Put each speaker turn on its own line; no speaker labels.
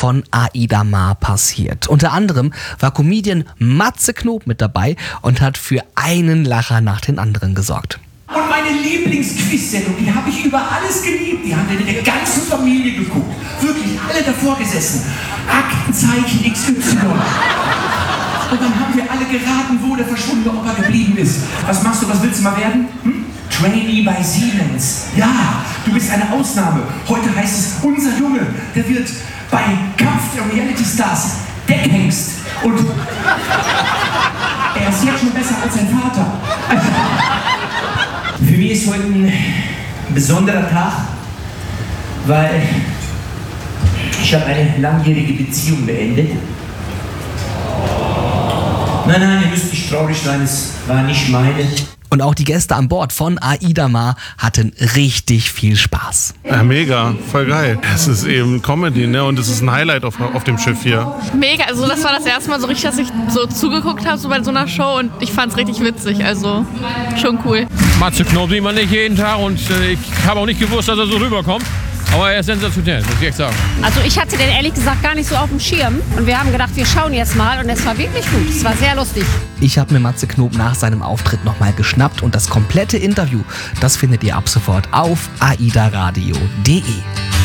von Aida Mar passiert. Unter anderem war Comedian Matze Knob mit dabei und hat für einen Lacher nach den anderen gesorgt.
Und meine Lieblingsquiz-Sendung, die habe ich über alles geliebt. Die haben wir mit der ganzen Familie geguckt. Wirklich alle davor gesessen. Aktenzeichen XY. Und dann haben wir alle geraten, wo der verschwundene Opa geblieben ist. Was machst du, was willst du mal werden? Trainee bei Siemens. Ja, du bist eine Ausnahme. Heute heißt es, unser Junge, der wird bei Kampf der Reality Stars Deckhengst. Und er ist jetzt schon besser als sein Vater. Für mich ist heute ein besonderer Tag, weil ich habe eine langjährige Beziehung beendet. Nein, ihr müsst nicht traurig sein, es war nicht meine.
Und auch die Gäste an Bord von Aida Mar hatten richtig viel Spaß.
Ja, mega, voll geil. Es ist eben Comedy, ne? Und es ist ein Highlight auf dem Schiff hier.
Mega, also das war das erste Mal so richtig, dass ich so zugeguckt habe, so bei so einer Show, und ich fand's richtig witzig, also schon cool.
Matze Knob sieht man nicht jeden Tag und ich habe auch nicht gewusst, dass er so rüberkommt. Aber er ist sensationell, muss ich echt sagen.
Also ich hatte den ehrlich gesagt gar nicht so auf dem Schirm. Und wir haben gedacht, wir schauen jetzt mal. Und es war wirklich gut. Es war sehr lustig.
Ich habe mir Matze Knob nach seinem Auftritt nochmal geschnappt. Und das komplette Interview, das findet ihr ab sofort auf aidaradio.de.